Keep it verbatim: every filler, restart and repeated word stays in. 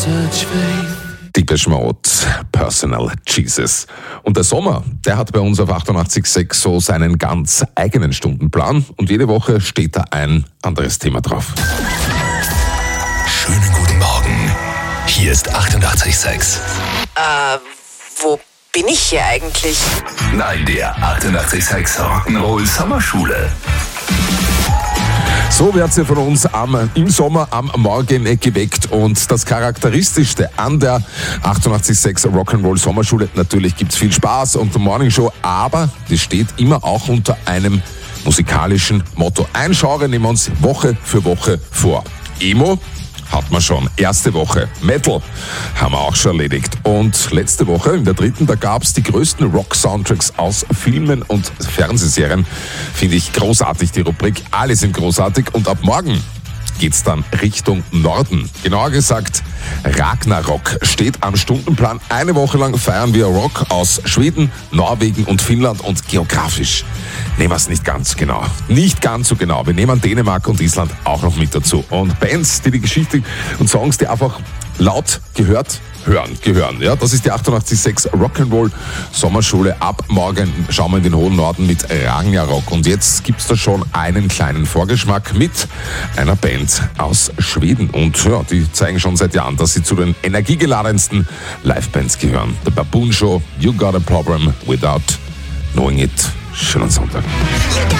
Depeche Mode, Personal Jesus. Und der Sommer, der hat bei uns auf achtundachtzig Komma sechs so seinen ganz eigenen Stundenplan und jede Woche steht da ein anderes Thema drauf. Schönen guten Morgen. Hier ist achtundachtzig Komma sechs. Äh, wo bin ich hier eigentlich? Nein, der achtundachtzig Komma sechs Rock'n'Roll Sommerschule. So wird sie von uns am, im Sommer am Morgen geweckt und das Charakteristischste an der achtundachtzig Komma sechs Rock'n'Roll Sommerschule, natürlich gibt's viel Spaß und eine Morningshow, aber die steht immer auch unter einem musikalischen Motto. Ein Genre nehmen wir uns Woche für Woche vor. Emo hat man schon. Erste Woche. Metal haben wir auch schon erledigt. Und letzte Woche, in der dritten, da gab's die größten Rock-Soundtracks aus Filmen und Fernsehserien. Finde ich großartig, die Rubrik. Alle sind großartig. Und ab morgen geht's dann Richtung Norden. Genauer gesagt, Ragnarok steht am Stundenplan. Eine Woche lang feiern wir Rock aus Schweden, Norwegen und Finnland und geografisch nehmen wir es nicht ganz genau. Nicht ganz so genau. Wir nehmen Dänemark und Island auch noch mit dazu. Und Bands, die die Geschichte und Songs, die einfach laut gehört hören, gehören. Ja, das ist die achtundachtzig Komma sechs Rock'n'Roll Sommerschule. Ab morgen schauen wir in den hohen Norden mit Ragnarok. Und jetzt gibt's da schon einen kleinen Vorgeschmack mit einer Band aus Schweden. Und ja, die zeigen schon seit Jahren, dass sie zu den energiegeladensten Livebands gehören. The Baboon Show, You Got a Problem Without Knowing It. Schönen Sonntag.